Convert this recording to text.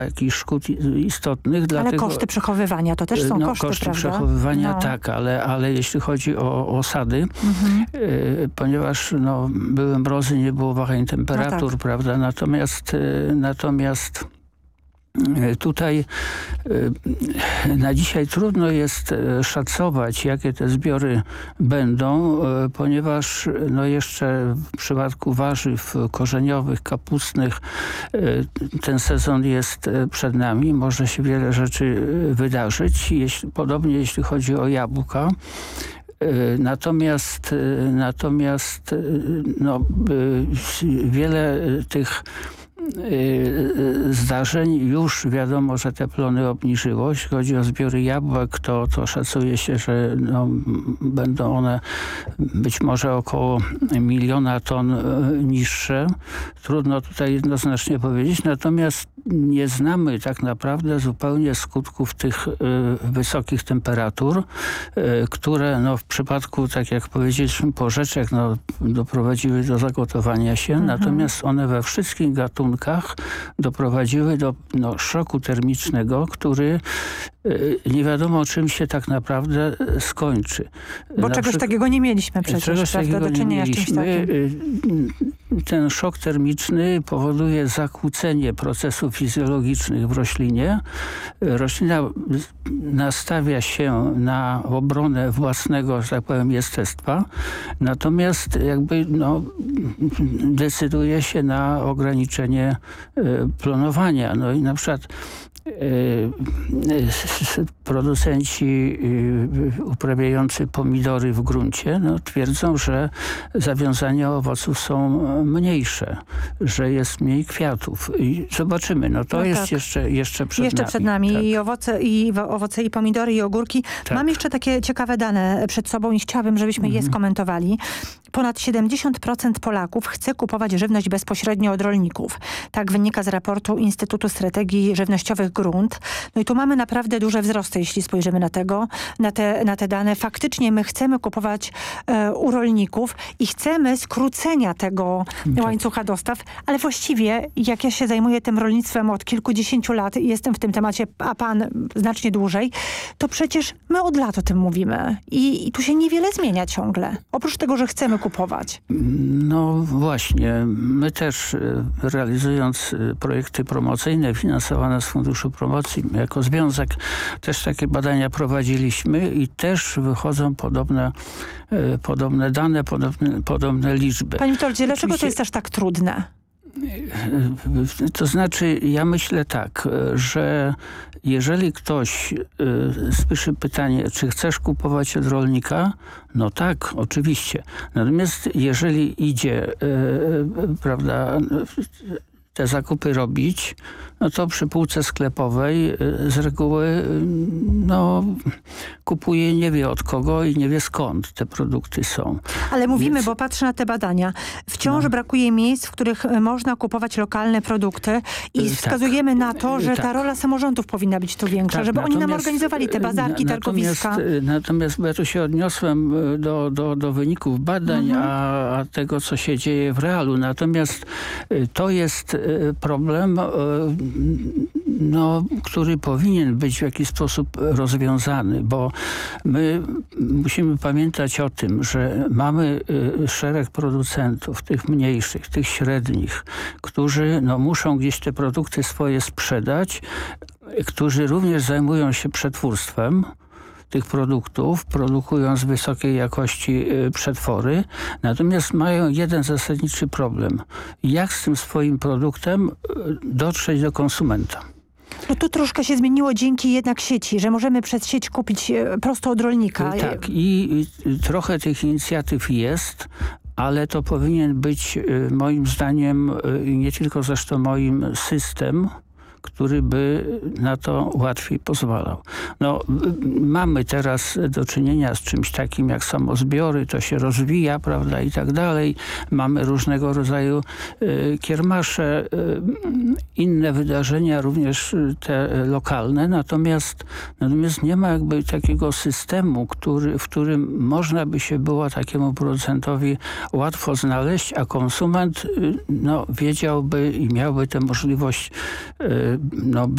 jakichś szkód istotnych. Ale dlatego, koszty przechowywania to też są koszty, koszty prawda? przechowywania tak, ale jeśli chodzi o osady, ponieważ były mrozy, nie było wahań temperatur, prawda? Natomiast tutaj na dzisiaj trudno jest szacować, jakie te zbiory będą, ponieważ jeszcze w przypadku warzyw korzeniowych, kapustnych ten sezon jest przed nami. Może się wiele rzeczy wydarzyć. Podobnie jeśli chodzi o jabłka. Natomiast wiele tych zdarzeń już wiadomo, że te plony obniżyło. Jeśli chodzi o zbiory jabłek, to szacuje się, że będą one być może około 1 miliona ton niższe. Trudno tutaj jednoznacznie powiedzieć. Natomiast nie znamy tak naprawdę zupełnie skutków tych wysokich temperatur, które w przypadku, tak jak powiedzieliśmy, porzeczek doprowadziły do zagotowania się. Natomiast one we wszystkich gatunkach doprowadziły do szoku termicznego, który nie wiadomo czym się tak naprawdę skończy. Bo czegoś takiego nie mieliśmy przecież, prawda? Do czynienia z czymś takim. Ten szok termiczny powoduje zakłócenie procesów fizjologicznych w roślinie. Roślina nastawia się na obronę własnego, że tak powiem, jestestwa. Natomiast decyduje się na ograniczenie plonowania. I na przykład producenci uprawiający pomidory w gruncie twierdzą, że zawiązania owoców są mniejsze, że jest mniej kwiatów. I zobaczymy. To jest jeszcze przed nami. Jeszcze przed nami. Tak. I owoce, i pomidory, i ogórki. Tak. Mam jeszcze takie ciekawe dane przed sobą i chciałabym, żebyśmy je skomentowali. Ponad 70% Polaków chce kupować żywność bezpośrednio od rolników. Tak wynika z raportu Instytutu Strategii Żywnościowych Grunt. I tu mamy naprawdę duże wzrosty, jeśli spojrzymy na te dane. Faktycznie my chcemy kupować u rolników i chcemy skrócenia tego łańcucha dostaw, ale właściwie jak ja się zajmuję tym rolnictwem od kilkudziesięciu lat i jestem w tym temacie, a pan znacznie dłużej, to przecież my od lat o tym mówimy. I tu się niewiele zmienia ciągle. Oprócz tego, że chcemy kupować. Właśnie. My też realizując projekty promocyjne finansowane z Funduszu Promocji, jako związek też takie badania prowadziliśmy i też wychodzą podobne dane, podobne liczby. Panie Witoldzie, dlaczego to jest aż tak trudne? To znaczy, ja myślę tak, że jeżeli ktoś słyszy pytanie, czy chcesz kupować od rolnika? Tak, oczywiście. Natomiast jeżeli idzie, prawda, te zakupy robić, to przy półce sklepowej z reguły kupuje nie wie od kogo i nie wie skąd te produkty są. Ale mówimy, bo patrzę na te badania. Wciąż brakuje miejsc, w których można kupować lokalne produkty i wskazujemy na to, że ta rola samorządów powinna być tu większa, żeby oni nam organizowali te bazarki, targowiska. Natomiast ja tu się odniosłem do wyników badań, a tego, co się dzieje w realu. Natomiast to jest problem, który powinien być w jakiś sposób rozwiązany, bo my musimy pamiętać o tym, że mamy szereg producentów, tych mniejszych, tych średnich, którzy muszą gdzieś te produkty swoje sprzedać, którzy również zajmują się przetwórstwem tych produktów, produkując wysokiej jakości przetwory. Natomiast mają jeden zasadniczy problem. Jak z tym swoim produktem dotrzeć do konsumenta? Tu troszkę się zmieniło dzięki jednak sieci, że możemy przez sieć kupić prosto od rolnika. Tak, i trochę tych inicjatyw jest, ale to powinien być moim zdaniem, nie tylko zresztą moim, system, który by na to łatwiej pozwalał. Mamy teraz do czynienia z czymś takim jak samozbiory, to się rozwija, prawda, i tak dalej. Mamy różnego rodzaju kiermasze, inne wydarzenia, również te lokalne, natomiast nie ma jakby takiego systemu, w którym można by się było takiemu producentowi łatwo znaleźć, a konsument wiedziałby i miałby tę możliwość